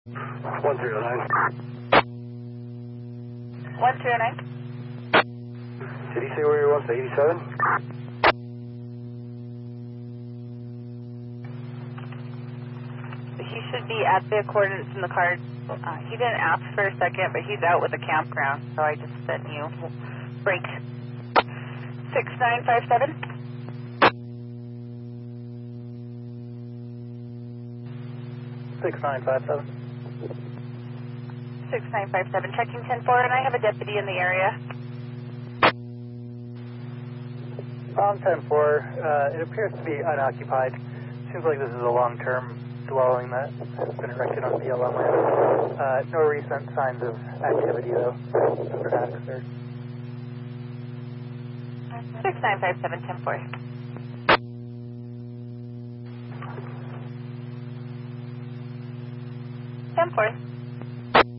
109. 109. Did he say where he wants to 87? He should be at the coordinates in the card. He didn't ask for a second, but he's out with a campground, so I just sent you break 6957. 6957. 6957, checking 10-4, and I have a deputy in the area. 10-4, it appears to be unoccupied. Seems like this is a long-term dwelling that has been erected on BLM land. No recent signs of activity, though, under attacks or... 6957, 10-4. 10-4.